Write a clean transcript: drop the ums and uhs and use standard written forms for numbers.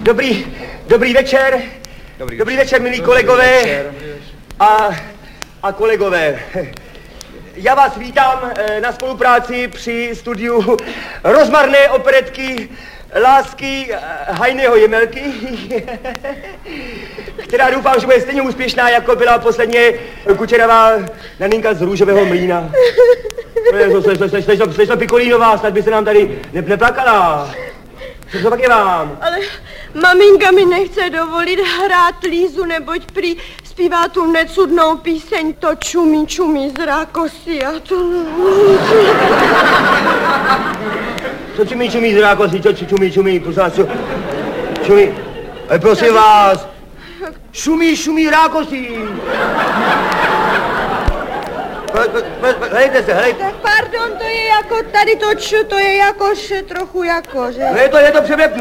Dobrý večer. Dobrý večer, milí kolegové a kolegové. Já vás vítám na spolupráci při studiu rozmarné operetky Lásky Hajného Jemelky, která doufám, že bude stejně úspěšná, jako byla posledně Kučerová Naninka z Růžového mlýna. Slečno Pikolínová, snad by se nám tady neplakala. Co to pak je vám? Ale maminka mi nechce dovolit hrát Lízu, neboť prý zpívá tu necudnou píseň to čumí, čumí z rákosy a to... Co čumí z rákosy, co čumí, prosím vás, čumí, prosím vás, šumí rákosy. Hlejte se. Tak pardon, to je jako tady to č, to je jakož trochu jako, že? Je to převlepné.